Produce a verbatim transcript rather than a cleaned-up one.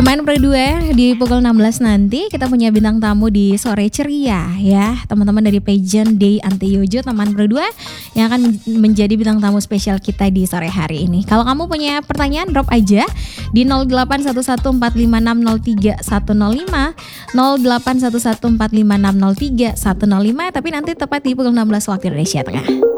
Teman berdua di pukul enam belas nanti kita punya bintang tamu di Sore Ceria ya. Teman-teman dari Pageant Day Antiyojo teman berdua yang akan menjadi bintang tamu spesial kita di sore hari ini. Kalau kamu punya pertanyaan drop aja di nol delapan satu satu empat lima enam nol tiga satu nol lima nol delapan satu satu empat lima enam nol tiga satu nol lima tapi nanti tepat di pukul enam belas waktu Indonesia Tengah.